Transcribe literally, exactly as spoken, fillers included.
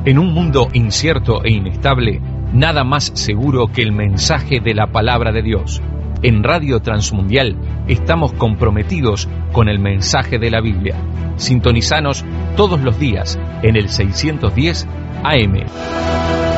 En un mundo incierto e inestable, nada más seguro que el mensaje de la palabra de Dios. En Radio Transmundial estamos comprometidos con el mensaje de la Biblia. Sintonizanos todos los días en el seiscientos diez A M.